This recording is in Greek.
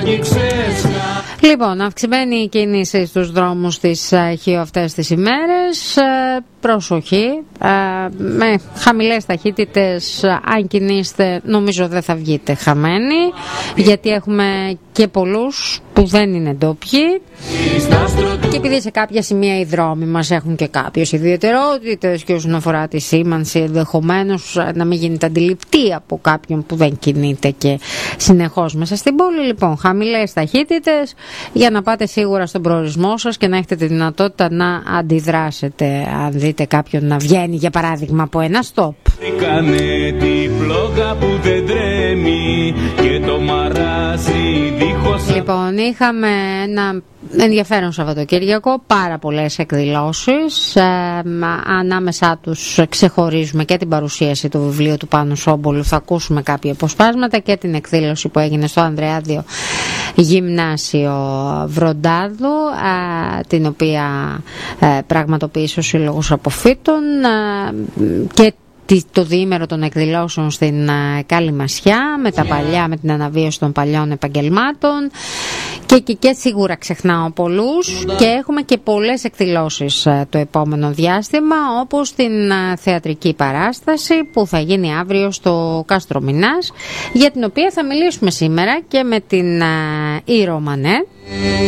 Λοιπόν, αυξημένη η κίνηση στους δρόμους της Χίο αυτές τις ημέρες. Προσοχή, με χαμηλές ταχύτητες, αν κινείστε νομίζω δεν θα βγείτε χαμένοι, γιατί έχουμε και πολλούς που δεν είναι ντόπιοι και επειδή σε κάποια σημεία οι δρόμοι μας έχουν και κάποιες ιδιαιτερότητες και όσον αφορά τη σήμανση ενδεχομένως να μην γίνεται αντιληπτή από κάποιον που δεν κινείται και συνεχώς μέσα στην πόλη. Λοιπόν, χαμηλές ταχύτητες για να πάτε σίγουρα στον προορισμό σας και να έχετε τη δυνατότητα να αντιδράσετε αν δείτε κάποιον να βγαίνει για παράδειγμα από ένα στόπ. Κάνε τη φλόγα που δεν τρέμει και το μαράζι δίχως. Λοιπόν, είχαμε ένα ενδιαφέρον Σαββατοκύριακο, πάρα πολλές εκδηλώσεις, ανάμεσά τους ξεχωρίζουμε και την παρουσίαση του βιβλίου του Πάνου Σόμπολου, θα ακούσουμε κάποια αποσπάσματα και την εκδήλωση που έγινε στο Ανδρεάδιο Γυμνάσιο Βροντάδου, την οποία πραγματοποίησε ο Σύλλογος Αποφύτων, και το διήμερο των εκδηλώσεων στην Καλυμασιά με την αναβίωση των παλιών επαγγελμάτων και σίγουρα ξεχνάω πολλούς και έχουμε και πολλές εκδηλώσεις το επόμενο διάστημα, όπως την θεατρική παράσταση που θα γίνει αύριο στο Κάστρο Μινάς, για την οποία θα μιλήσουμε σήμερα και με την Ήρο Μανέ.